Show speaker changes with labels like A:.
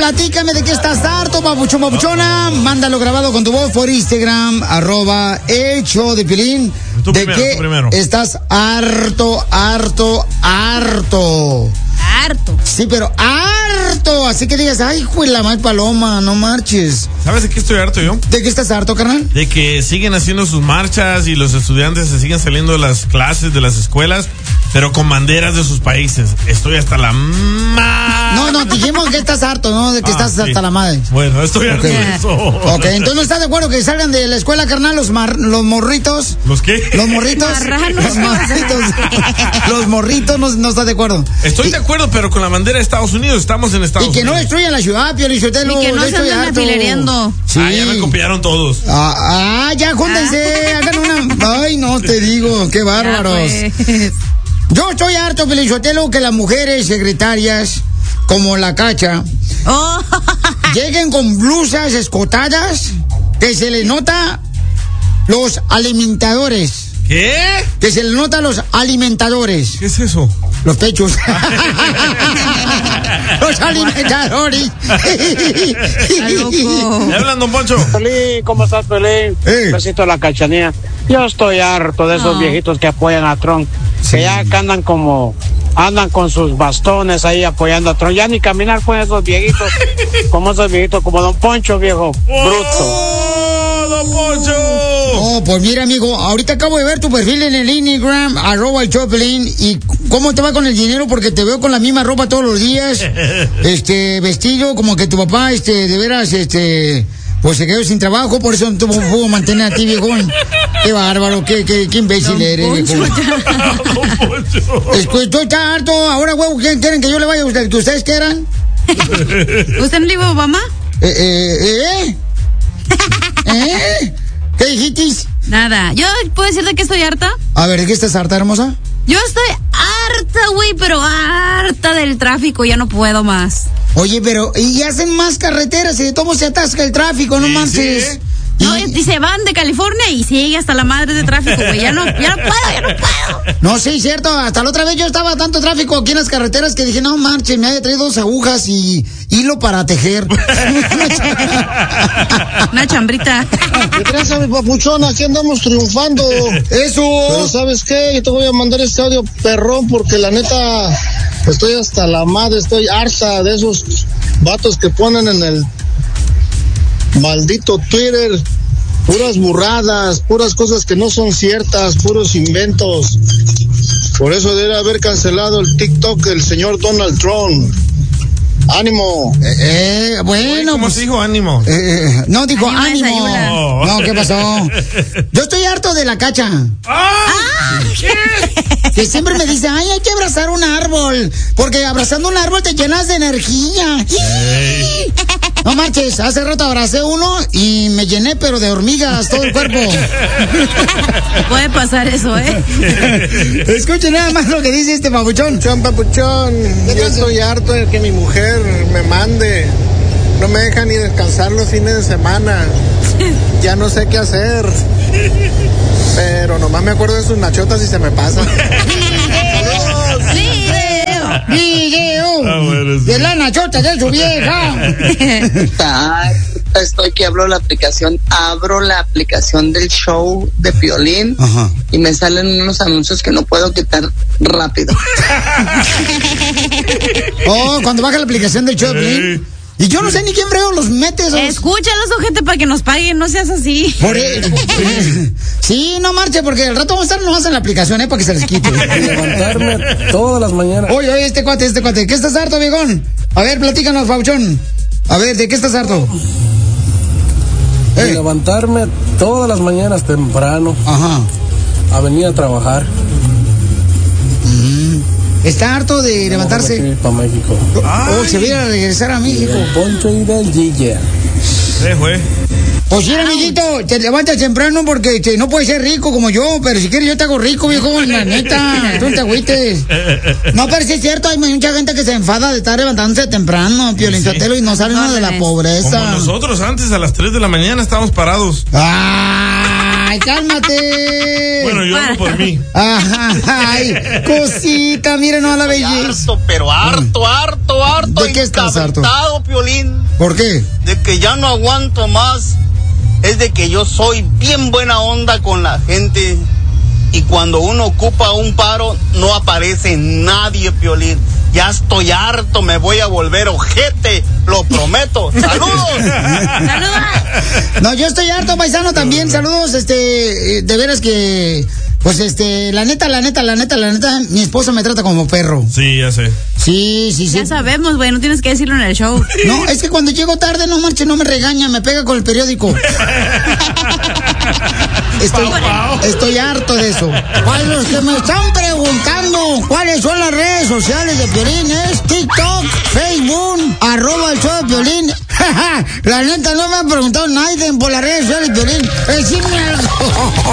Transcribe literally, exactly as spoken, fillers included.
A: platícame de qué estás harto, papuchón, papuchona. Mándalo grabado con tu voz por Instagram, arroba el show de Piolín.
B: Tú
A: ¿De
B: primero,
A: qué estás harto, harto, harto?
C: Harto.
A: Sí, pero harto. Así que digas, ay, hijo de la mal paloma, no marches.
B: ¿Sabes de qué estoy harto yo?
A: ¿De qué estás harto, carnal?
B: De que siguen haciendo sus marchas y los estudiantes se siguen saliendo de las clases, de las escuelas, pero con banderas de sus países. Estoy hasta la madre.
A: No, no, dijimos que estás harto, ¿no? De que
B: Ah,
A: estás
B: sí.
A: hasta la madre.
B: Bueno, estoy harto
A: Ok.
B: de eso.
A: Ok, entonces ¿no estás de acuerdo que salgan de la escuela, carnal, los, mar- los morritos?
B: ¿Los qué?
A: Los morritos.
C: Marranos.
A: Los morritos. Los morritos, no, no estás de acuerdo.
B: Estoy
A: Y-
B: de acuerdo, pero con la bandera de Estados Unidos. Estamos en Estados
A: Y que
B: Unidos.
A: no destruyan la ciudad, Pio Lizotelo.
C: Y que no
A: yo
C: se
A: estoy
C: anden
A: harto.
C: afilereando.
A: Sí.
B: Ah, ya me copiaron todos.
A: Ah, ah, ya, júntense, hagan una. Ay, no te digo, qué bárbaros.
C: Ya, pues.
A: Yo estoy harto, Pio Lizotelo, que las mujeres secretarias, como la Cacha,
C: Oh.
A: lleguen con blusas escotadas, que se les nota los alimentadores.
B: ¿Qué?
A: Que se les nota los alimentadores.
B: ¿Qué es eso?
A: Los pechos. Los alimentadores.
C: Está loco.
B: ¿Ya hablan, don Poncho?
D: Pelín, ¿cómo estás, Pelín?
A: Eh.
D: Besito a la Cachanía. Yo estoy harto de esos
C: No.
D: viejitos que apoyan a Trump.
A: Sí.
D: Que ya que andan como, andan con sus bastones ahí apoyando a Trump. Ya ni caminar pueden esos viejitos, como esos viejitos, como Don Poncho, viejo, bruto.
B: ¡Oh, don Poncho!
A: Oh, pues mira, amigo, ahorita acabo de ver tu perfil en el Instagram, arroba el Choplin, y cómo te va con el dinero, porque te veo con la misma ropa todos los días, este, vestido, como que tu papá, este, de veras, este, pues se quedó sin trabajo, por eso no te pudo mantener a ti, viejón. Qué bárbaro, qué, qué, qué imbécil eres,
C: Poncho,
A: viejo.
C: ya.
B: Don Poncho.
A: Estoy, estoy tan harto, ahora, huevo, ¿quieren, quieren que yo le vaya a usted? ¿Que ustedes quieran?
C: ¿Usted no le iba a Obama?
A: Eh, eh, eh, ¿eh? ¿Qué dijiste?
C: Nada. ¿Yo puedo decir de qué estoy harta?
A: A ver, ¿de qué estás harta, hermosa?
C: Yo estoy harta, güey, pero harta del tráfico. Ya no puedo más.
A: Oye, pero, y hacen más carreteras y de todo se atasca el tráfico, no
B: Sí,
A: manches.
B: sí.
C: No,
A: Y-
C: y se van de California y sigue hasta la madre de tráfico, güey. Ya no, ya no puedo, ya no puedo.
A: No, sí, cierto. Hasta la otra vez yo estaba tanto tráfico aquí en las carreteras que dije, no marchen, me había traído dos agujas y hilo para tejer.
C: Una chambrita.
E: ¿Qué crees, mi papuchón? Aquí andamos triunfando. Pero
A: Eso.
E: ¿sabes qué? Yo te voy a mandar este audio perrón porque la neta estoy hasta la madre, estoy harta de esos vatos que ponen en el maldito Twitter puras burradas, puras cosas que no son ciertas, puros inventos. Por eso debe haber cancelado el TikTok el señor Donald Trump. ¡Ánimo!
A: Eh, eh, bueno,
B: ¿Cómo
A: pues,
B: se dijo ánimo?
A: eh, no, dijo
C: Ánimo,
A: ánimo.
C: desayuna.
A: No, ¿qué pasó? Yo estoy harto de la Cacha.
B: ¡Ah! ¿Qué?
A: Que siempre me dice, ay, hay que abrazar un árbol. Porque abrazando un árbol te llenas de energía. No marches, hace rato abracé uno y me llené, pero de hormigas todo el cuerpo.
C: Puede pasar eso, ¿eh?
A: Escuchen nada más lo que dice este papuchón.
E: Papuchón, papuchón, yo estoy harto de que mi mujer me mande. No me deja ni descansar los fines de semana. Ya no sé qué hacer. Pero nomás me acuerdo de sus nachotas y se me pasa.
C: Video.
A: Video
B: Ah, bueno, sí.
A: de la nachota de su vieja.
F: Ay, estoy que abro la aplicación, abro la aplicación del show de Piolín
A: Ajá.
F: y me salen unos anuncios que no puedo quitar rápido.
A: Oh, cuando baja la aplicación del Choplin. Y yo no sé ni quién frego los mete esos.
C: Escúchalos, ojete, para que nos paguen, no seas así.
A: Por el- Sí, no marche, porque el rato vamos a estar nomás en la aplicación, ¿eh? Para que se les quite.
E: Levantarme todas las mañanas.
A: Oye, oye, este cuate, este cuate. ¿Qué estás harto, viejón? A ver, platícanos, Pauchón. A ver, ¿de qué estás harto? Eh,
E: Levantarme todas las mañanas temprano
A: Ajá.
E: a venir a trabajar.
A: Está harto de levantarse.
E: Para México.
A: Oh, se viene a regresar a México.
E: Poncho y del G.
B: Sí, güey.
A: Pues sí, amiguito, te levantas temprano porque te- no puedes ser rico como yo, pero si quieres yo te hago rico, viejo, la neta, tú no te agüites. No, pero sí es cierto, hay mucha gente que se enfada de estar levantándose temprano, Piolín Sotelo, y no sale uno de la
C: Órdenes.
A: pobreza.
B: Como nosotros antes a las tres de la mañana estábamos parados.
A: Ay, Ay, cálmate.
B: Bueno, yo hablo por mí.
A: Ajá, ay, cosita, miren a la belleza.
G: Harto, pero harto, harto, harto.
A: ¿De qué estás harto?
G: Piolín.
A: ¿Por qué?
G: De que ya no aguanto más. Es de que yo soy bien buena onda con la gente. Y cuando uno ocupa un paro, no aparece nadie, Piolín. Ya estoy harto, me voy a volver ojete, lo prometo. ¡Saludos!
C: ¡Saludos!
A: No, yo estoy harto, paisano, también. Saludos, este, de veras que, pues, este, la neta, la neta, la neta, la neta, mi esposa me trata como perro.
B: Sí, ya sé.
A: Sí, sí, sí.
C: Ya sabemos, güey, no tienes que decirlo en el show.
A: No, es que cuando llego tarde, no marche, no me regaña, me pega con el periódico. Estoy, estoy harto de eso. Para los que me están preguntando cuáles son las redes sociales de Piolín, es TikTok, Facebook, arroba el show de Piolín. La neta, no me ha preguntado nadie por las redes sociales de Piolín. Decime algo.